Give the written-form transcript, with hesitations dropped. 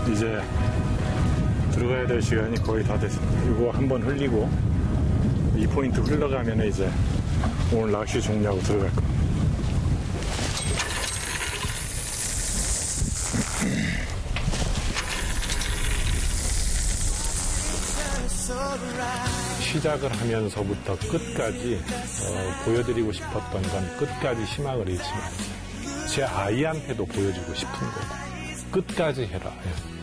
이제 들어가야 될 시간이 거의 다 됐습니다. 이거 한번 흘리고 이 포인트 흘러가면 이제 오늘 낚시 종료하고 들어갈 겁니다. 시작을 하면서부터 끝까지 보여드리고 싶었던 건 끝까지 희망을 잃지 말자. 제 아이한테도 보여주고 싶은 거고 끝까지 해라.